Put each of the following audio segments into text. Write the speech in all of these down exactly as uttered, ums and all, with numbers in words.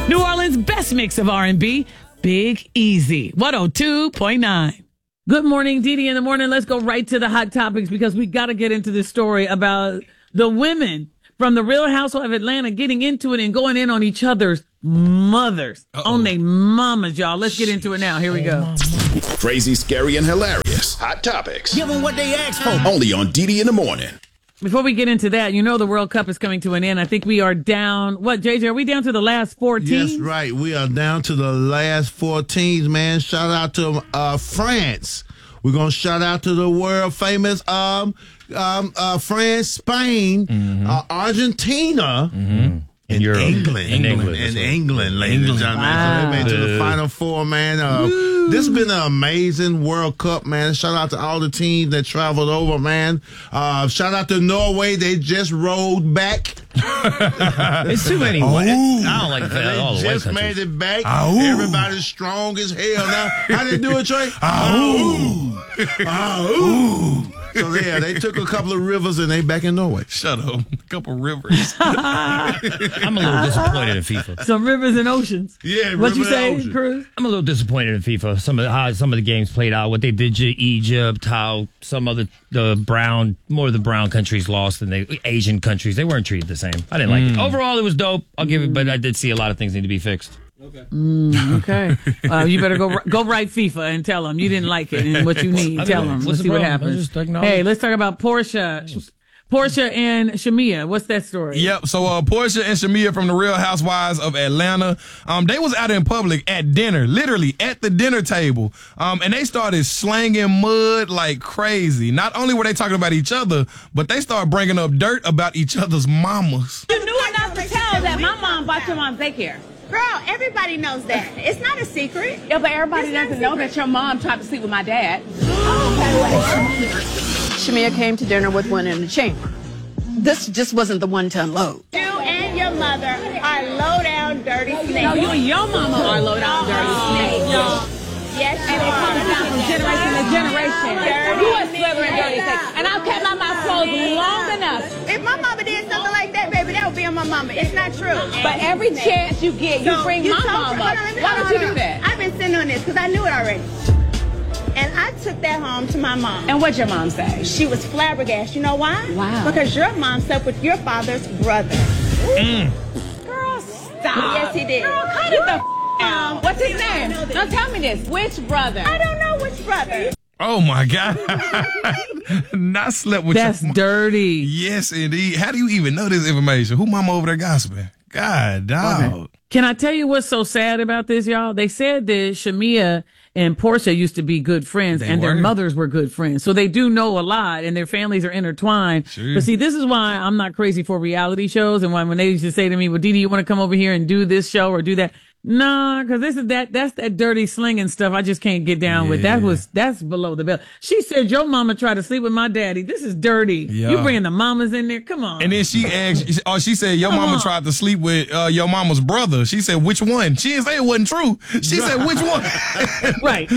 New Orleans' best mix of R and B, Big Easy, one oh two point nine. Good morning, Dee Dee in the morning. Let's go right to the hot topics because we got to get into this story about the women from the Real Housewives of Atlanta getting into it and going in on each other's mothers, Uh-oh. on their mamas, y'all. Let's get into it now. Here we go. Crazy, scary, and hilarious. Hot topics. Give them what they asked for. Only on Dee Dee in the morning. Before we get into that, you know the World Cup is coming to an end. I think we are down, what, J J, are we down to the last four teams? Yes, right. We are down to the last four teams, man. Shout out to uh, France. We're going to shout out to the world famous um, um, uh, France, Spain, mm-hmm. uh, Argentina, mm-hmm. and Europe. England. In England. And England, ladies and gentlemen. Wow. So they made it to the Final Four, man. Uh, this has been an amazing World Cup, man. Shout out to all the teams that traveled over, man. Uh, shout out to Norway. They just rolled back. It's too many. Oh. White, I don't like that. They all the just white made countries. it back. Oh. Everybody's strong as hell now. How they do it, Trey? Oh. Oh. So, yeah, they took a couple of rivers and they back in Norway. Shut up. A couple rivers. I'm a little disappointed in FIFA. Some rivers and oceans. Yeah, what you river say, and ocean. Cruz? I'm a little disappointed in FIFA. Some of the, how some of the games played out, what they did to Egypt, how some of the, the brown, more of the brown countries lost than the Asian countries. They weren't treated the same. I didn't like Mm. it. Overall, it was dope. I'll give it, but I did see a lot of things need to be fixed. Okay. Mm, okay. Uh, you better go go write FIFA and tell them you didn't like it and what you need. I Tell mean, them. what's Let's the see what problem? happens. Just acknowledge- Hey, let's talk about Portia. Portia and Shamia. What's that story? Yep. So uh, Portia and Shamia from the Real Housewives of Atlanta, um, they was out in public at dinner, literally at the dinner table, um, and they started slanging mud like crazy. Not only were they talking about each other, but they started bringing up dirt about each other's mamas. You knew enough to tell that my mom bought your mom's daycare. Girl, everybody knows that. It's not a secret. Yeah, but everybody doesn't know that your mom tried to sleep with my dad. Shamia came to dinner with one in the chamber. This just wasn't the one-ton load. You and your mother are low-down dirty snakes. No, you and your mama are low down dirty snakes. Yes, And it comes down from generation to generation. Dirty You are slithering dirty snakes. And I've kept my mouth closed long enough. If my mama did something like that, baby, that would be on my mama. It's not true. But every chance you get, you So, bring you my told- mom hold up. on, let me- Why hold would you on. do that? I've been sitting on this because I knew it already. And I took that home to my mom. And what'd your mom say? She was flabbergasted. You know why? Wow. Because your mom slept with your father's brother. Girl, stop. Yes, he did. Girl, cut it the f- out. What's his name? Now tell me this. Which brother? I don't know which brother. Oh my God! Not slept with. That's your dirty. Yes, indeed. How do you even know this information? Who mama over there gossiping? God, dog. Okay. Can I tell you what's so sad about this, y'all? They said that Shamia and Portia used to be good friends They and were. their mothers were good friends. So they do know a lot and their families are intertwined. Sure. But see, this is why I'm not crazy for reality shows. And why when they used to say to me, well, Dee Dee, you want to come over here and do this show or do that? Nah, because this is that, that's that dirty slinging stuff I just can't get down with. That Yeah. was, that's below the belt. She said, your mama tried to sleep with my daddy. This is dirty. Yeah. You bringing the mamas in there? Come on. And then she asked, oh, she said, your Come mama on. tried to sleep with uh, your mama's brother. She said, which one? She didn't say it wasn't true. She said, which one? Right.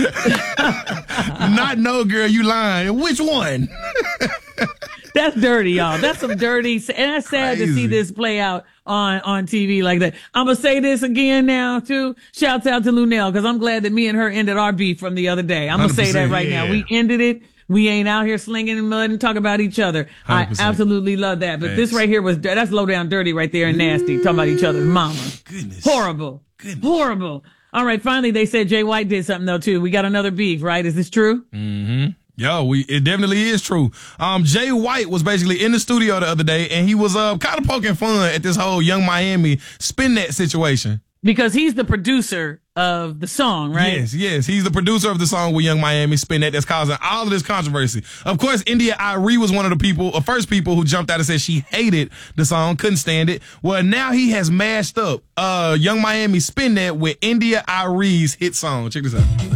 Not no, girl, you lying. Which one? That's dirty, y'all. That's some dirty, and that's sad to see Crazy. this play out on, on T V like that. I'm going to say this again now, too. Shouts out to Lunel, because I'm glad that me and her ended our beef from the other day. I'm going to say that right yeah. now. We ended it. We ain't out here slinging mud and talk about each other. one hundred percent. I absolutely love that. But this Thanks. right here was, that's low down dirty right there and nasty. Talking about each other's mama. Goodness. Horrible. Goodness. Horrible. All right. Finally, they said Jay White did something, though, too. We got another beef, right? Is this true? Mm-hmm. Yo, we it definitely is true. Um, Jay White was basically in the studio the other day, and he was uh kind of poking fun at this whole Young Miami spin that situation. Because he's the producer of the song, right? Yes, yes. He's the producer of the song with Young Miami Spin That that's causing all of this controversy. Of course, India Irie was one of the people, uh, first people who jumped out and said she hated the song, couldn't stand it. Well, now he has mashed up uh Young Miami Spin That with India Irie's hit song. Check this out.